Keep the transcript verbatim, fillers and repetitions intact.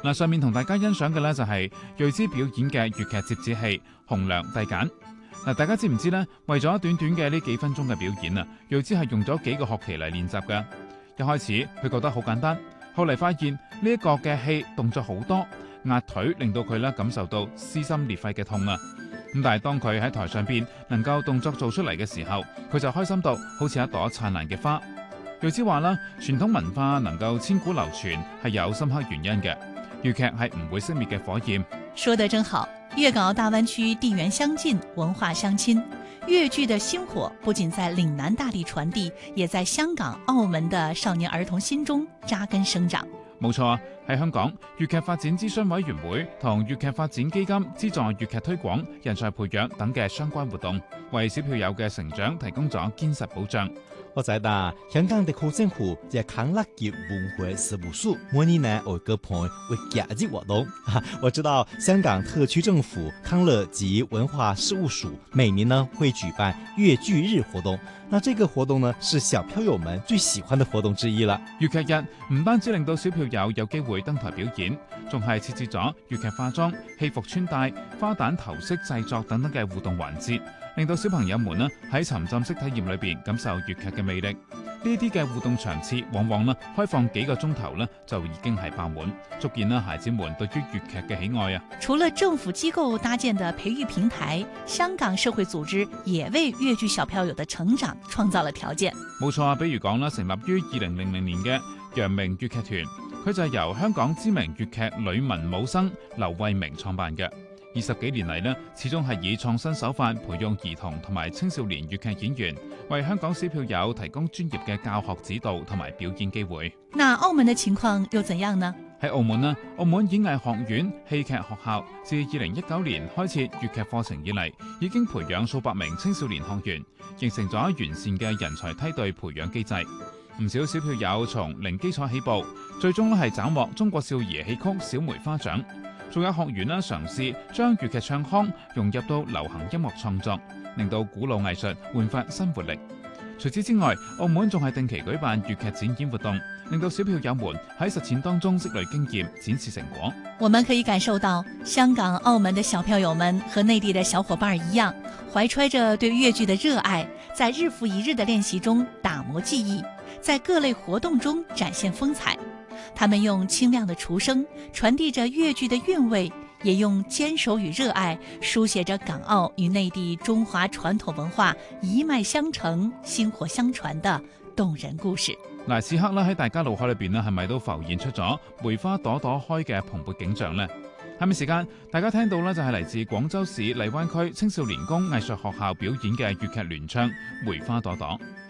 嗱，上面同大家欣賞嘅呢，就係睿智表演嘅粵劇折子戲《紅娘遞簡》。嗱，大家知唔知呢？為咗短短嘅呢幾分鐘嘅表演啊，睿智係用咗幾個學期嚟練習嘅。一開始佢覺得好簡單，後嚟發現呢一個嘅戲動作好多，壓腿令到佢咧感受到撕心裂肺嘅痛啊！咁但係當佢喺台上邊能夠動作做出嚟嘅時候，佢就開心到好似一朵燦爛嘅花。睿智話啦，傳統文化能夠千古流傳係有深刻原因嘅，粵劇係唔會熄滅嘅火焰。 說得真好，粵港澳大灣區地緣相近，文化相親，粵劇的星火不僅在嶺南大地傳遞，也在香港、澳門的少年兒童心中扎根生長。 冇錯啊！喺香港，粵劇發展諮詢委員會同粵劇發展基金資助粵劇推廣、人才培養等嘅相關活動，為小票友嘅成長提供咗堅實保障。 我知道香港特區政府在康樂及文化事務署每年呢會舉辦為節日活動。我知道香港特區政府康樂及文化事務署每年呢會舉辦粵劇日活動。那這個活動呢是小票友們最喜歡的活動之一啦。 粵劇日唔單止令到小票友有機會登台表演，仲係設置咗粵劇化妝、戲服穿戴、花旦頭飾製作等等嘅互動環節，令到小朋友們呢喺沉浸式體驗裏邊感受粵劇嘅魅力。呢啲嘅互動場次往往呢開放幾個鐘頭呢就已經係爆滿，足見啦孩子們對於粵劇嘅喜愛啊！ 除了政府機構搭建的培育平台，香港社會組織也為粵劇小票友的成長創造了條件。 冇錯啊，比如講啦，成立於二零零零年嘅陽明粵劇團，佢就係由香港知名粵劇女文武生劉慧明創辦嘅。二十幾年嚟呢，始終係以創新手法培養兒童同埋青少年粵劇演員，為香港小票友提供專業嘅教學指導同埋表演機會。 那澳門的情況又怎樣呢？ 喺澳門呢，澳門演藝學院戲劇學校自二零一九年開設粵劇課程以嚟，已經培養數百名青少年學員，形成咗完善嘅人才梯隊培養機制。唔少小票友從零基礎起步，最終咧係斬獲中國少兒戲曲小梅花獎。仲有學員咧嘗試將粵劇唱腔融入到流行音樂創作，令到古老藝術煥發新活力。除此之外，澳門仲係定期舉辦粵劇展演活動，令到小票友們喺實踐當中積累經驗，展示成果。 我們可以感受到，香港、澳門的小票友們和內地的小伙伴一樣，懷揣着對粵劇的熱愛，在日復一日的練習中打磨技藝，在各類活動中展現風采。他們用清亮的廚聲傳遞着粵劇的韻味，也用堅守與熱愛書寫着港澳與內地中華傳統文化一脈相承、薪火相傳的動人故事。 嗱，此刻咧喺大家腦海裏邊咧，係咪都浮現出咗梅花朵朵開嘅蓬勃景象呢？下面時間，大家聽到咧就係嚟自廣州市荔灣區青少年宮藝術學校表演嘅粵劇聯唱《梅花朵朵》。